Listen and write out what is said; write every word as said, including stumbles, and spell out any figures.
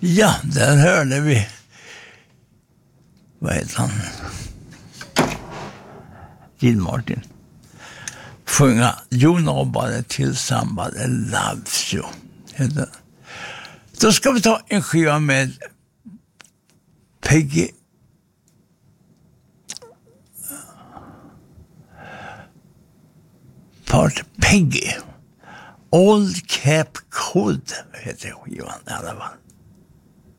Ja, där hörde vi, vad heter han? Dean Martin. Sjunga You know but till somebody loves you. Heter. Då ska vi ta en skiva med Peggy Part Peggy Old Cape Cod heter skivan i alla fall.